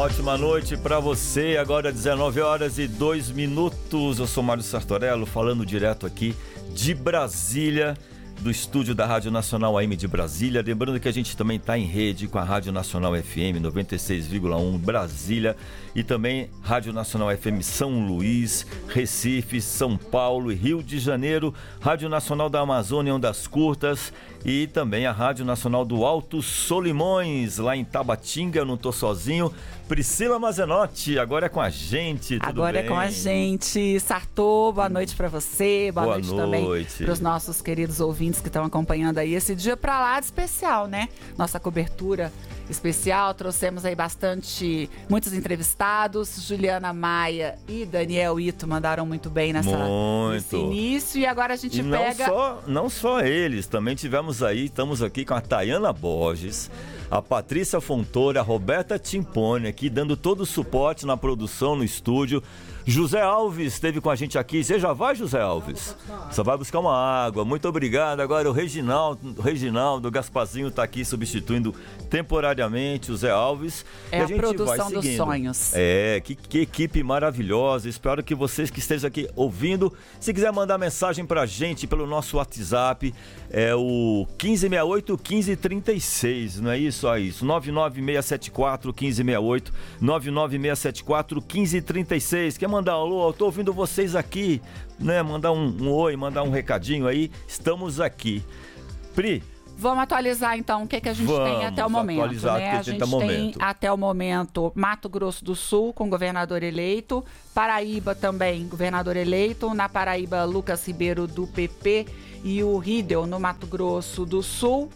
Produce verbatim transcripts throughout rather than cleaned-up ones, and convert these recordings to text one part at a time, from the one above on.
ótima noite para você. Agora dezenove horas e dois minutos. Eu sou Mário Sartorello, falando direto aqui de Brasília, do estúdio da Rádio Nacional A M de Brasília. Lembrando que a gente também está em rede com a Rádio Nacional F M noventa e seis vírgula um Brasília e também Rádio Nacional F M São Luís, Recife, São Paulo e Rio de Janeiro, Rádio Nacional da Amazônia, Ondas Curtas, e também a Rádio Nacional do Alto Solimões, lá em Tabatinga. Eu não tô sozinho. Priscila Mazenotti, agora é com a gente, tudo Agora bem? é com a gente. Sartor, boa noite pra você, boa, boa noite, noite também pros nossos queridos ouvintes que estão acompanhando aí esse dia pra lá de especial, né? Nossa cobertura especial, trouxemos aí bastante, muitos entrevistados. Juliana Maia e Daniel Ito mandaram muito bem nessa, muito. nesse início, e agora a gente e não pega... Só, não só eles, também tivemos aí, estamos aqui com a Tayana Borges, a Patrícia Fontoura, a Roberta Timpone aqui, dando todo o suporte na produção, no estúdio. José Alves esteve com a gente aqui. Você já vai, José Alves? Só vai buscar uma água. Muito obrigado. Agora o Reginaldo, o Reginaldo Gasparzinho está aqui substituindo temporariamente o Zé Alves. É e a, a gente produção vai dos sonhos. É, que, que equipe maravilhosa. Espero que vocês que estejam aqui ouvindo, se quiser mandar mensagem pra gente pelo nosso WhatsApp, é o quinze sessenta e oito, quinze trinta e seis, não é isso? É isso, nove nove seis sete quatro, quinze sessenta e oito, nove nove seis sete quatro, quinze trinta e seis. Quer mandar um alô? Eu tô ouvindo vocês aqui, né? Mandar um, um oi, mandar um recadinho aí. Estamos aqui. Pri, vamos atualizar então o que, que a gente vamos tem até o momento, atualizar né? o que A gente tem, tem momento. até o momento Mato Grosso do Sul com governador eleito, Paraíba também governador eleito, na Paraíba Lucas Ribeiro do P P e o Ridel no Mato Grosso do Sul.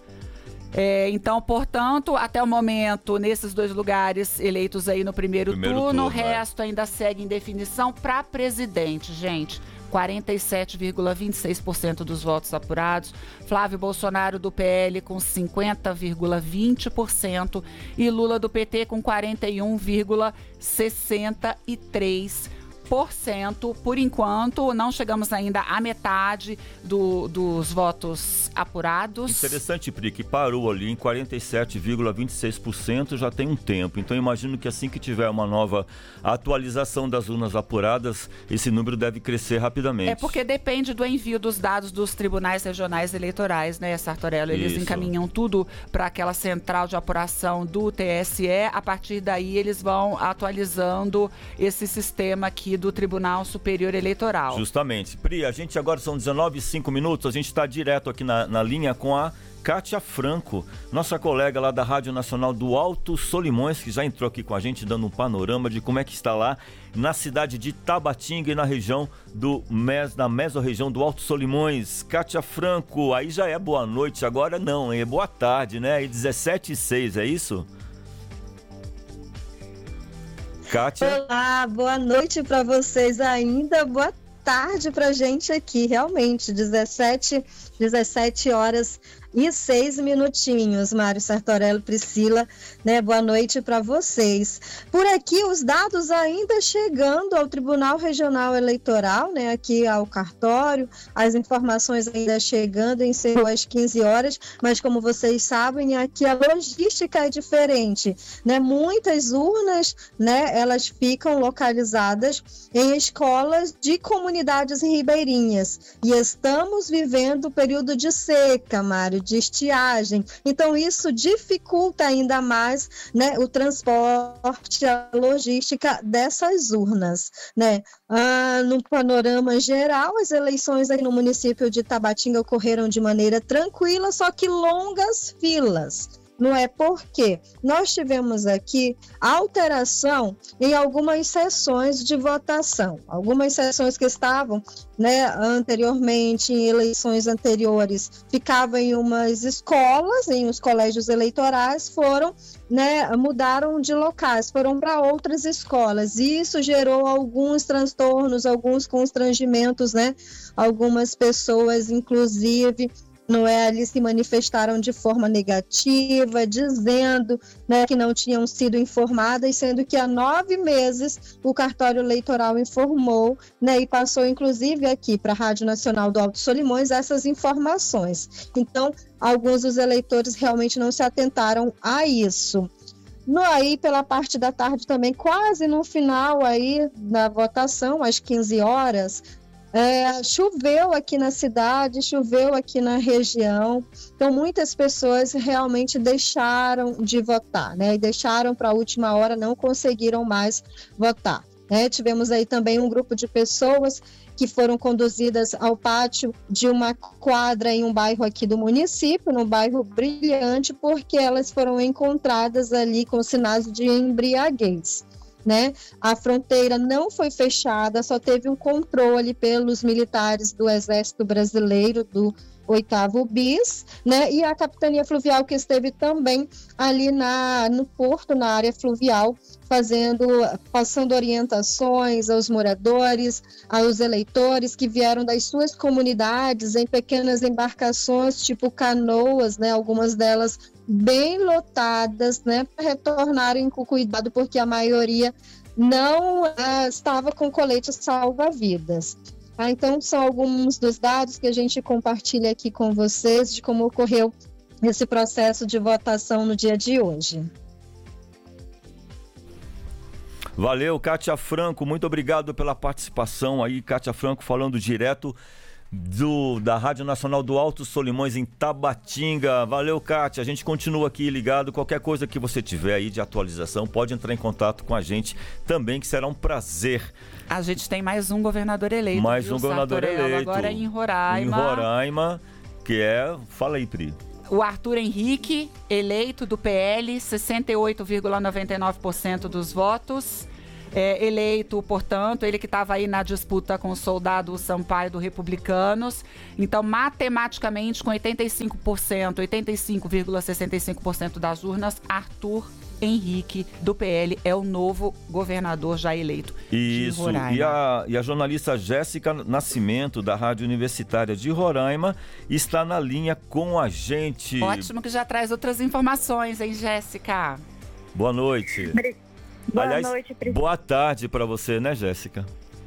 É, então, portanto, até o momento, nesses dois lugares eleitos aí no primeiro, primeiro turno, turno, o resto é. ainda segue em definição para presidente, gente. quarenta e sete vírgula vinte e seis por cento dos votos apurados. Flávio Bolsonaro do P L com cinquenta vírgula vinte por cento e Lula do P T com quarenta e um vírgula sessenta e três por cento. Por cento, por enquanto, não chegamos ainda à metade do, dos votos apurados. Interessante, Pri, que parou ali em quarenta e sete vírgula vinte e seis por cento já tem um tempo. Então, imagino que assim que tiver uma nova atualização das urnas apuradas, esse número deve crescer rapidamente. É porque depende do envio dos dados dos tribunais regionais eleitorais, né, Sartorello? Eles Isso. encaminham tudo para aquela central de apuração do T S E. A partir daí, eles vão atualizando esse sistema aqui do Tribunal Superior Eleitoral. Justamente. Pri, a gente agora são dezenove e cinco minutos, a gente está direto aqui na, na linha com a Kátia Franco, nossa colega lá da Rádio Nacional do Alto Solimões, que já entrou aqui com a gente dando um panorama de como é que está lá na cidade de Tabatinga e na região do Mes, na mesorregião do Alto Solimões. Kátia Franco, aí já é boa noite, agora não, é boa tarde, né? E dezessete e seis, é isso? Kátia? Olá, boa noite para vocês ainda, boa tarde pra gente aqui, realmente, dezessete, dezessete horas e seis minutinhos, Mário Sartorello, Priscila, né? Boa noite para vocês. Por aqui, os dados ainda chegando ao Tribunal Regional Eleitoral, né? Aqui ao cartório, as informações ainda chegando, encerrou às quinze horas, mas como vocês sabem, aqui a logística é diferente, né? Muitas urnas, né? Elas ficam localizadas em escolas de comunidades ribeirinhas e estamos vivendo o período de seca, Mário, de estiagem. Então, isso dificulta ainda mais, né, o transporte, a logística dessas urnas, né? Ah, no panorama geral, as eleições aqui no município de Tabatinga ocorreram de maneira tranquila, só que longas filas. Não é porque nós tivemos aqui alteração em algumas sessões de votação. Algumas sessões que estavam, né, anteriormente, em eleições anteriores, ficavam em umas escolas, em os colégios eleitorais, foram, né, mudaram de locais, foram para outras escolas. E isso gerou alguns transtornos, alguns constrangimentos, né? Algumas pessoas, inclusive, não é, ali se manifestaram de forma negativa, dizendo, né, que não tinham sido informadas, sendo que há nove meses o cartório eleitoral informou, né, e passou inclusive aqui para a Rádio Nacional do Alto Solimões essas informações. Então, alguns dos eleitores realmente não se atentaram a isso. No aí, pela parte da tarde também, quase no final aí da votação, às quinze horas, é, choveu aqui na cidade, choveu aqui na região, então muitas pessoas realmente deixaram de votar, né? E deixaram para a última hora, não conseguiram mais votar, né? Tivemos aí também um grupo de pessoas que foram conduzidas ao pátio de uma quadra em um bairro aqui do município, no bairro Brilhante, porque elas foram encontradas ali com sinais de embriaguez, né? A fronteira não foi fechada, só teve um controle pelos militares do Exército Brasileiro, do oitavo bis, né? E a Capitania Fluvial, que esteve também ali na, no porto, na área fluvial, fazendo, passando orientações aos moradores, aos eleitores que vieram das suas comunidades em pequenas embarcações, tipo canoas, né? Algumas delas bem lotadas, né? Para retornarem com cuidado, porque a maioria não ah, estava com colete salva-vidas. Ah, então, são alguns dos dados que a gente compartilha aqui com vocês de como ocorreu esse processo de votação no dia de hoje. Valeu, Kátia Franco, muito obrigado pela participação aí, Kátia Franco falando direto do, da Rádio Nacional do Alto Solimões em Tabatinga. Valeu, Kátia, a gente continua aqui ligado, qualquer coisa que você tiver aí de atualização, pode entrar em contato com a gente também, que será um prazer. A gente tem mais um governador eleito. Mais viu, um governador Sartorello? eleito. Agora em Roraima. Em Roraima, que é... Fala aí, Pri. O Arthur Henrique, eleito do P L, sessenta e oito vírgula noventa e nove por cento dos votos. É, eleito, portanto, ele que estava aí na disputa com o soldado Sampaio do Republicanos. Então, matematicamente, com oitenta e cinco por cento, oitenta e cinco vírgula sessenta e cinco por cento das urnas, Arthur Henrique, do P L, é o novo governador já eleito. Isso, de Roraima. E a, e a jornalista Jéssica Nascimento, da Rádio Universitária de Roraima, está na linha com a gente. Ótimo que já traz outras informações, hein, Jéssica? Boa noite. Boa Aliás, noite, Pri. boa tarde para você, né, Jéssica?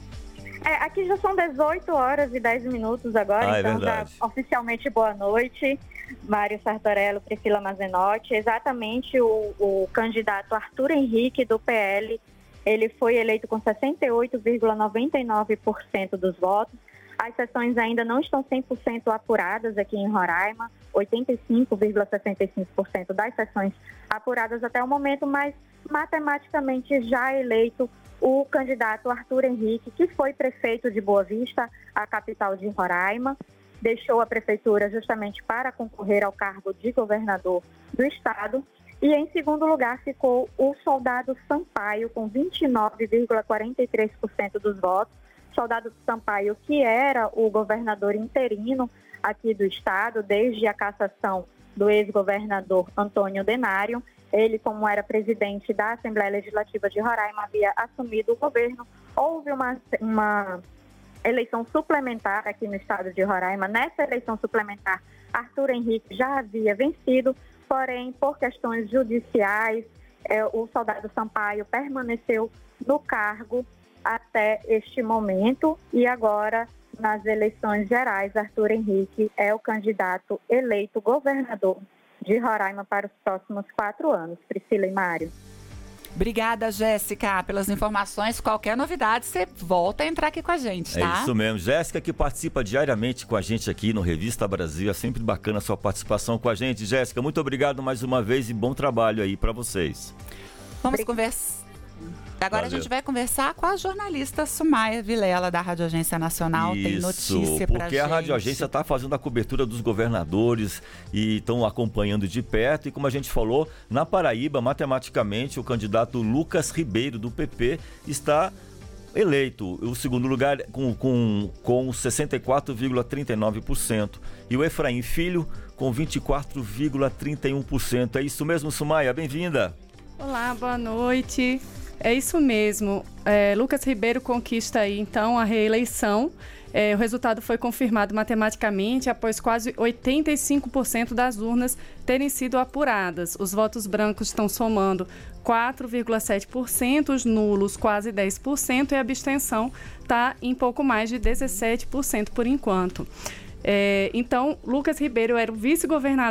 É, aqui já são dezoito horas e dez minutos agora, ah, então é verdade. já oficialmente boa noite, Mário Sartorello, Priscila Mazenotti. Exatamente o, o candidato Arthur Henrique, do P L, ele foi eleito com sessenta e oito vírgula noventa e nove por cento dos votos. As sessões ainda não estão cem por cento apuradas aqui em Roraima, oitenta e cinco vírgula sessenta e cinco por cento das sessões apuradas até o momento, mas matematicamente já eleito o candidato Arthur Henrique, que foi prefeito de Boa Vista, a capital de Roraima, deixou a prefeitura justamente para concorrer ao cargo de governador do estado. E em segundo lugar ficou o soldado Sampaio, com vinte e nove vírgula quarenta e três por cento dos votos. Soldado Sampaio, que era o governador interino aqui do estado, desde a cassação do ex-governador Antônio Denário. Ele, como era presidente da Assembleia Legislativa de Roraima, havia assumido o governo. Houve uma, uma eleição suplementar aqui no estado de Roraima. Nessa eleição suplementar, Arthur Henrique já havia vencido, porém, por questões judiciais, é, o soldado Sampaio permaneceu no cargo até este momento e agora, nas eleições gerais, Arthur Henrique é o candidato eleito governador de Roraima para os próximos quatro anos. Priscila e Mário. Obrigada, Jéssica, pelas informações. Qualquer novidade, você volta a entrar aqui com a gente, tá? É isso mesmo. Jéssica, que participa diariamente com a gente aqui no Revista Brasil. É sempre bacana a sua participação com a gente. Jéssica, muito obrigado mais uma vez e bom trabalho aí para vocês. Vamos conversar. Agora Valeu. A gente vai conversar com a jornalista Sumaia Vilela, da Rádio Agência Nacional. Isso, tem notícia pra gente. porque a Rádio Agência está fazendo a cobertura dos governadores e estão acompanhando de perto. E como a gente falou, na Paraíba, matematicamente, o candidato Lucas Ribeiro, do P P, está eleito. O segundo lugar com, com, com sessenta e quatro vírgula trinta e nove por cento. E o Efraim Filho com vinte e quatro vírgula trinta e um por cento. É isso mesmo, Sumaia? Bem-vinda. Olá, boa noite. É isso mesmo. É, Lucas Ribeiro conquista aí, então, a reeleição. É, o resultado foi confirmado matematicamente após quase oitenta e cinco por cento das urnas terem sido apuradas. Os votos brancos estão somando quatro vírgula sete por cento, os nulos quase dez por cento e a abstenção está em pouco mais de dezessete por cento por enquanto. É, então, Lucas Ribeiro era o vice-governador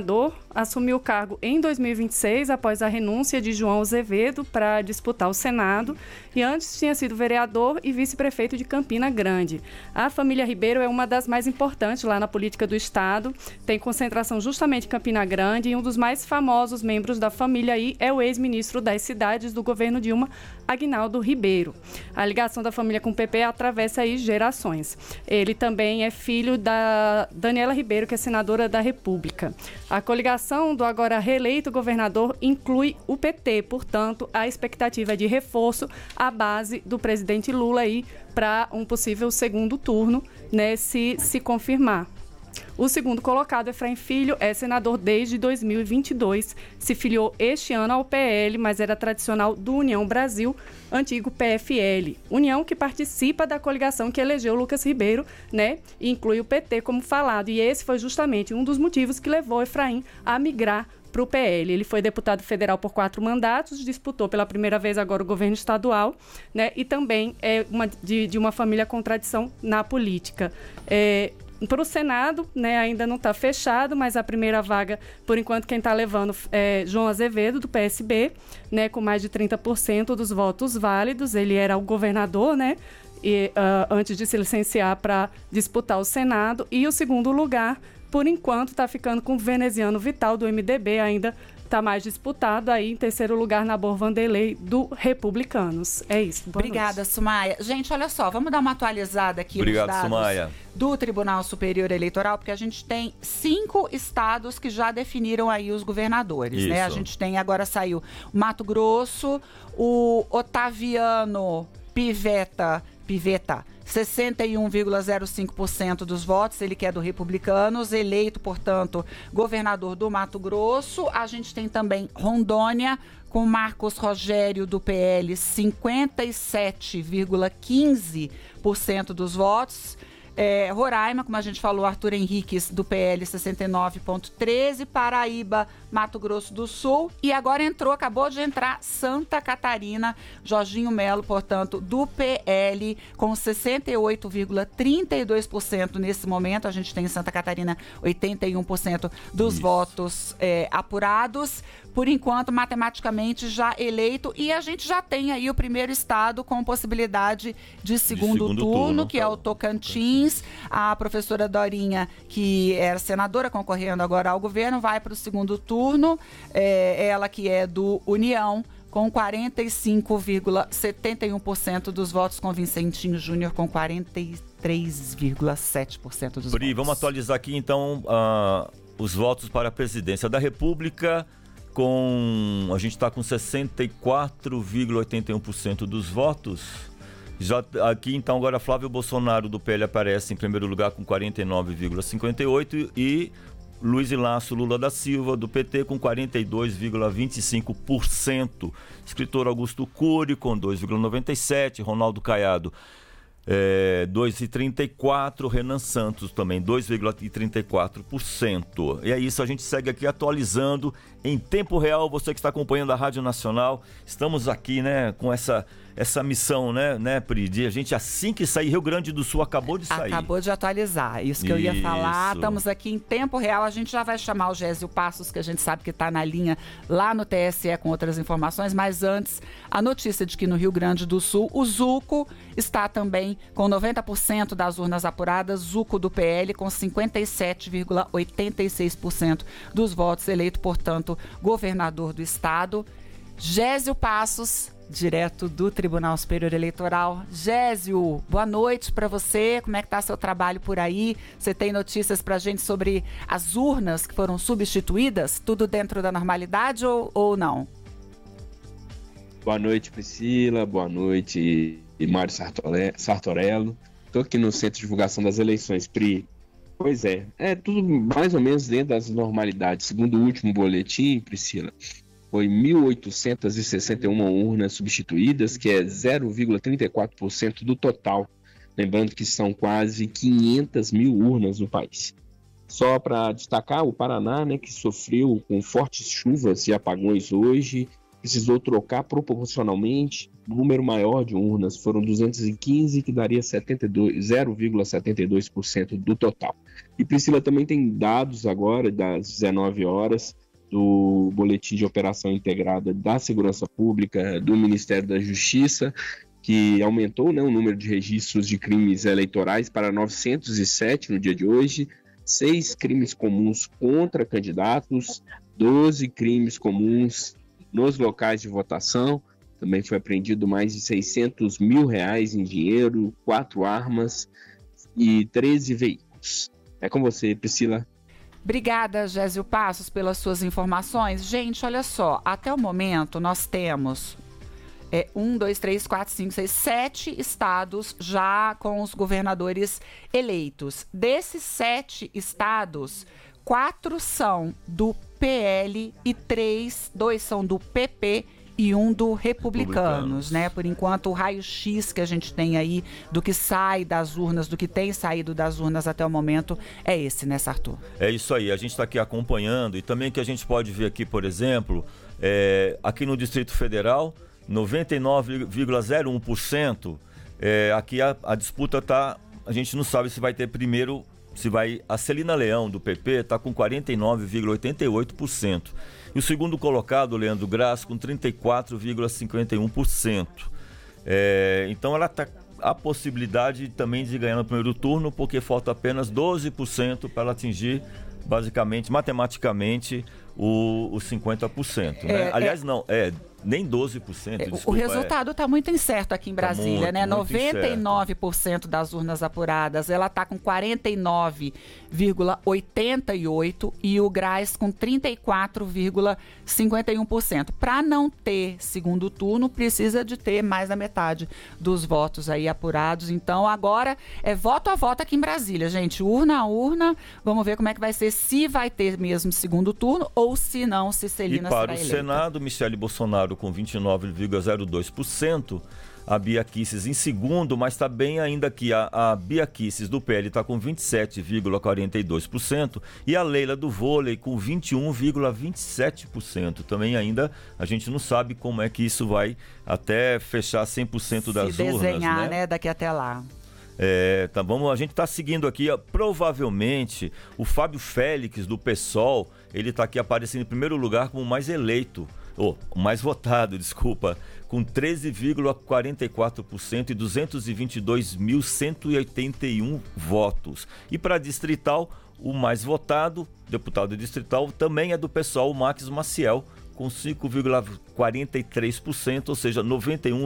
assumiu o cargo em dois mil e vinte e seis, após a renúncia de João Azevedo para disputar o Senado, e antes tinha sido vereador e vice-prefeito de Campina Grande. A família Ribeiro é uma das mais importantes lá na política do Estado, tem concentração justamente em Campina Grande, e um dos mais famosos membros da família aí é o ex-ministro das Cidades do governo Dilma, Aguinaldo Ribeiro. A ligação da família com o P P atravessa aí gerações. Ele também é filho da Daniela Ribeiro, que é senadora da República. A coligação do agora reeleito governador inclui o P T, portanto, a expectativa é de reforço à base do presidente Lula aí para um possível segundo turno, né, se se confirmar. O segundo colocado, Efraim Filho, é senador desde dois mil e vinte e dois, se filiou este ano ao P L, mas era tradicional do União Brasil, antigo P F L. União que participa da coligação que elegeu Lucas Ribeiro, né, e inclui o P T como falado, e esse foi justamente um dos motivos que levou Efraim a migrar para o P L. Ele foi deputado federal por quatro mandatos, disputou pela primeira vez agora o governo estadual, né, e também é uma, de, de uma família com tradição na política. É, Para o Senado, né, ainda não está fechado, mas a primeira vaga, por enquanto, quem está levando é João Azevedo, do P S B, né, com mais de trinta por cento dos votos válidos. Ele era o governador, né, e, uh, antes de se licenciar para disputar o Senado. E o segundo lugar, por enquanto, está ficando com o veneziano Vital, do M D B, ainda está mais disputado. Aí, em terceiro lugar, Nabor Vanderlei, do Republicanos. É isso. Boa Obrigada, noite. Sumaia. Gente, olha só, vamos dar uma atualizada aqui Obrigado, nos dados Sumaia. do Tribunal Superior Eleitoral, porque a gente tem cinco estados que já definiram aí os governadores, né? A gente tem, agora saiu Mato Grosso, o Otaviano Pivetta, Pivetta, sessenta e um vírgula zero cinco por cento dos votos, ele que é do Republicanos, eleito, portanto, governador do Mato Grosso. A gente tem também Rondônia, com Marcos Rogério, do P L, cinquenta e sete vírgula quinze por cento dos votos. É, Roraima, como a gente falou, Arthur Henriques, do P L, sessenta e nove vírgula treze, Paraíba, Mato Grosso do Sul, e agora entrou, acabou de entrar Santa Catarina, Jorginho Melo, portanto, do P L, com sessenta e oito vírgula trinta e dois por cento nesse momento. A gente tem em Santa Catarina oitenta e um por cento dos Isso. votos é, apurados. Por enquanto, matematicamente já eleito, e a gente já tem aí o primeiro estado com possibilidade de segundo, de segundo turno, turno, que é o Tocantins. A professora Dorinha, que era senadora concorrendo agora ao governo, vai para o segundo turno. É, ela que é do União, com quarenta e cinco vírgula setenta e um por cento dos votos, com Vicentinho Júnior com quarenta e três vírgula sete por cento dos Pri, votos. Vamos atualizar aqui então uh, os votos para a presidência da República. Com, a gente está com sessenta e quatro vírgula oitenta e um por cento dos votos. Já aqui, então, agora Flávio Bolsonaro, do P L, aparece em primeiro lugar com quarenta e nove vírgula cinquenta e oito por cento e Luiz Inácio Lula da Silva, do P T, com quarenta e dois vírgula vinte e cinco por cento. Escritor Augusto Cury, com dois vírgula noventa e sete por cento. Ronaldo Caiado, É, dois vírgula trinta e quatro por cento, Renan Santos também dois vírgula trinta e quatro por cento. E é isso, a gente segue aqui atualizando em tempo real. Você que está acompanhando a Rádio Nacional, estamos aqui, né, com essa, essa missão, né, né, Pri, de a gente, assim que sair, Rio Grande do Sul acabou de sair. Acabou de atualizar, isso que eu ia isso. falar. Estamos aqui em tempo real, a gente já vai chamar o Gésio Passos, que a gente sabe que está na linha lá no T S E com outras informações, mas antes, a notícia de que no Rio Grande do Sul, o Zuco está também com noventa por cento das urnas apuradas, Zuco do P L com cinquenta e sete vírgula oitenta e seis por cento dos votos, eleito, portanto, governador do estado. Gésio Passos, direto do Tribunal Superior Eleitoral. Gésio, boa noite para você. Como é que está seu trabalho por aí? Você tem notícias para a gente sobre as urnas que foram substituídas? Tudo dentro da normalidade ou, ou não? Boa noite, Priscila. Boa noite, Mário Sartorello. Estou aqui no Centro de Divulgação das Eleições, Pri. Pois é, é tudo mais ou menos dentro das normalidades. Segundo o último boletim, Priscila, foi mil oitocentas e sessenta e uma urnas substituídas, que é zero vírgula trinta e quatro por cento do total. Lembrando que são quase quinhentas mil urnas no país. Só para destacar, o Paraná, né, que sofreu com fortes chuvas e apagões hoje, precisou trocar proporcionalmente um número maior de urnas, foram duzentos e quinze, que daria zero vírgula setenta e dois por cento do total. E Priscila, também tem dados agora das dezenove horas do Boletim de Operação Integrada da Segurança Pública do Ministério da Justiça, que aumentou, né, o número de registros de crimes eleitorais para novecentos e sete no dia de hoje, seis crimes comuns contra candidatos, doze crimes comuns nos locais de votação. Também foi apreendido mais de seiscentos mil reais em dinheiro, quatro armas e treze veículos. É com você, Priscila. Obrigada, Gésio Passos, pelas suas informações. Gente, olha só, até o momento nós temos é, um, dois, três, quatro, cinco, seis, sete estados já com os governadores eleitos. Desses sete estados, quatro são do P L e três, dois são do P P e um do Republicanos, Republicanos, né? Por enquanto, o raio-x que a gente tem aí do que sai das urnas, do que tem saído das urnas até o momento, é esse, né, Sartor? É isso aí, a gente está aqui acompanhando e também que a gente pode ver aqui, por exemplo, é, aqui no Distrito Federal, noventa e nove vírgula zero um por cento, é, aqui a, a disputa está, a gente não sabe se vai ter primeiro, se vai, a Celina Leão do P P está com quarenta e nove vírgula oitenta e oito por cento. E o segundo colocado, o Leandro Graz, com trinta e quatro vírgula cinquenta e um por cento. É, então ela está a possibilidade também de ganhar no primeiro turno, porque falta apenas doze por cento para ela atingir, basicamente, matematicamente, o, o cinquenta por cento. Né? É, Aliás, é... não, é nem doze por cento. É, desculpa, o resultado está é... muito incerto aqui em Brasília, tá muito, né? Muito noventa e nove por cento incerto. Das urnas apuradas, ela está com quarenta e nove vírgula oitenta e oito por cento e o Graz com trinta e quatro vírgula cinquenta e um por cento. Para não ter segundo turno, precisa de ter mais da metade dos votos aí apurados. Então, agora é voto a voto aqui em Brasília, gente. Urna a urna. Vamos ver como é que vai ser, se vai ter mesmo segundo turno ou se não, se Celina será eleita. E para o Senado, Michele Bolsonaro com vinte e nove vírgula zero dois por cento, a Bia Kicis em segundo, mas está bem ainda aqui, a, a Bia Kicis do P L está com vinte e sete vírgula quarenta e dois por cento e a Leila do vôlei com vinte e um vírgula vinte e sete por cento. Também ainda a gente não sabe como é que isso vai até fechar cem por cento das Se urnas, desenhar, né? né, daqui até lá. É, tá, vamos, a gente está seguindo aqui, ó, provavelmente o Fábio Félix do PSOL, ele está aqui aparecendo em primeiro lugar como o mais eleito, ou oh, mais votado, desculpa, com treze vírgula quarenta e quatro por cento e duzentos e vinte e dois mil cento e oitenta e um votos. E para distrital, o mais votado, deputado distrital, também é do PSOL, o Max Maciel, com cinco vírgula quarenta e três por cento, ou seja, noventa e um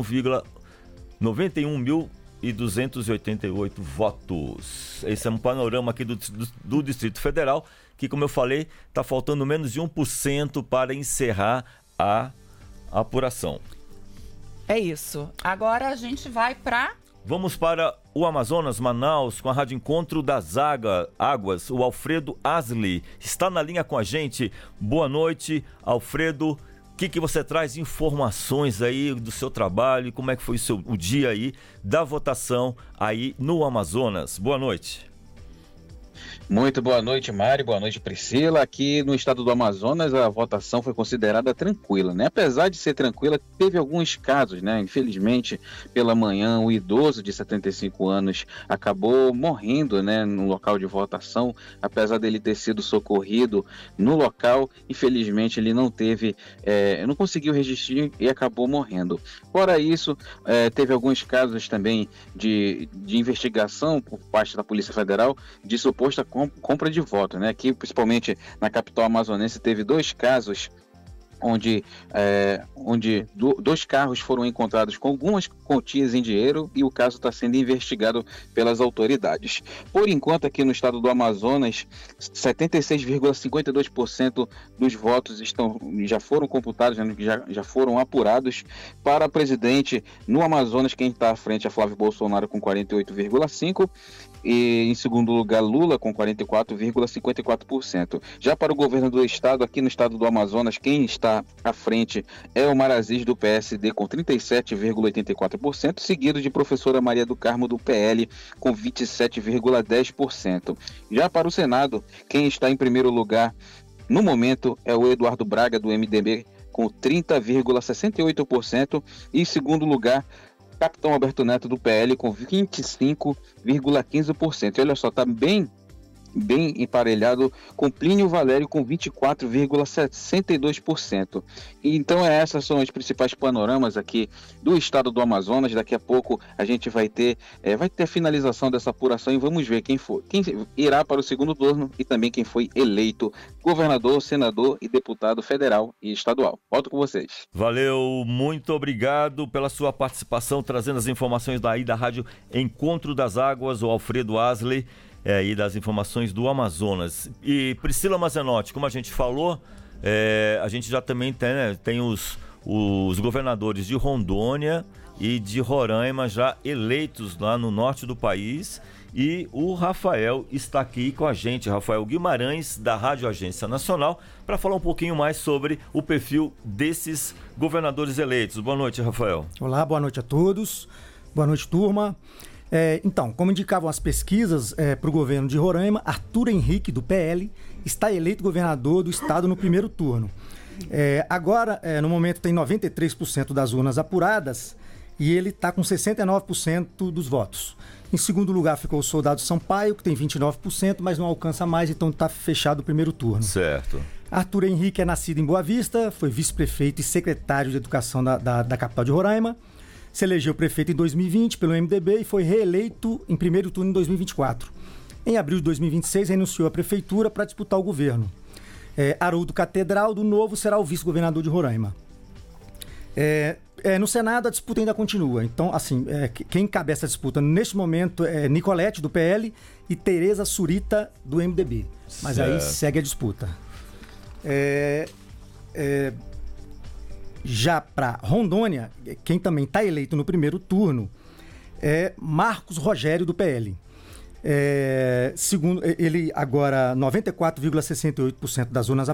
mil e duzentos e oitenta e oito votos. Esse é um panorama aqui do, do, do Distrito Federal, que, como eu falei, está faltando menos de um por cento para encerrar a apuração. É isso. Agora a gente vai para... Vamos para o Amazonas, Manaus, com a Rádio Encontro das Água, Águas. O Alfredo Asli está na linha com a gente. Boa noite, Alfredo. O que, que você traz informações aí do seu trabalho? Como é que foi o, seu, o dia aí da votação aí no Amazonas? Boa noite. Muito boa noite, Mário. Boa noite, Priscila. Aqui no estado do Amazonas, a votação foi considerada tranquila, né? Apesar de ser tranquila, teve alguns casos, né? Infelizmente, pela manhã, um idoso de setenta e cinco anos acabou morrendo, né? No local de votação, apesar dele ter sido socorrido no local, infelizmente ele não teve, é, não conseguiu registrar e acabou morrendo. Fora isso, é, teve alguns casos também de, de investigação por parte da Polícia Federal de suposta compra de voto, né? Aqui, principalmente na capital amazonense, teve dois casos onde, é, onde do, dois carros foram encontrados com algumas quantias em dinheiro e o caso está sendo investigado pelas autoridades. Por enquanto, aqui no estado do Amazonas, setenta e seis vírgula cinquenta e dois por cento dos votos estão, já foram computados, já, já foram apurados para presidente. No Amazonas, quem está à frente é Flávio Bolsonaro com quarenta e oito vírgula cinco por cento e em segundo lugar Lula com quarenta e quatro vírgula cinquenta e quatro por cento. Já para o governo do estado, aqui no estado do Amazonas, quem está à frente é o Maraziz do P S D com trinta e sete vírgula oitenta e quatro por cento, seguido de professora Maria do Carmo do P L com vinte e sete vírgula dez por cento. Já para o Senado, quem está em primeiro lugar no momento é o Eduardo Braga do M D B com trinta vírgula sessenta e oito por cento. E em segundo lugar, Capitão Alberto Neto, do P L, com vinte e cinco vírgula quinze por cento. E olha só, está bem, bem emparelhado com Plínio Valério, com vinte e quatro vírgula sessenta e dois por cento. E então, essas são os principais panoramas aqui do estado do Amazonas. Daqui a pouco a gente vai ter, é, vai ter a finalização dessa apuração e vamos ver quem for, quem irá para o segundo turno e também quem foi eleito governador, senador e deputado federal e estadual. Volto com vocês. Valeu, muito obrigado pela sua participação, trazendo as informações daí da Rádio Encontro das Águas, o Alfredo Asley, é, aí das informações do Amazonas. E Priscila Mazenotti, como a gente falou, é, a gente já também tem, né, tem os, os governadores de Rondônia e de Roraima já eleitos lá no norte do país, e o Rafael está aqui com a gente, Rafael Guimarães, da Rádio Agência Nacional, para falar um pouquinho mais sobre o perfil desses governadores eleitos. Boa noite, Rafael. Olá, boa noite a todos. Boa noite, turma. É, então, como indicavam as pesquisas é, para o governo de Roraima, Arthur Henrique, do P L, está eleito governador do estado no primeiro turno. É, agora, é, no momento, tem noventa e três por cento das urnas apuradas e ele está com sessenta e nove por cento dos votos. Em segundo lugar ficou o Soldado Sampaio, que tem vinte e nove por cento, mas não alcança mais, então está fechado o primeiro turno. Certo. Arthur Henrique é nascido em Boa Vista, foi vice-prefeito e secretário de Educação da, da, da capital de Roraima. Se elegeu prefeito em dois mil e vinte pelo M D B e foi reeleito em primeiro turno em dois mil e vinte e quatro. Em abril de dois mil e vinte e seis, renunciou à prefeitura para disputar o governo. É, Haroldo Catedral, do Novo, será o vice-governador de Roraima. É, é, no Senado, a disputa ainda continua. Então, assim, é, quem encabeça a disputa neste momento é Nicolete, do P L, e Tereza Surita, do M D B. Mas certo. Aí segue a disputa. É... é Já para Rondônia, quem também está eleito no primeiro turno é Marcos Rogério, do P L. É, segundo ele, agora noventa e quatro vírgula sessenta e oito por cento das urnas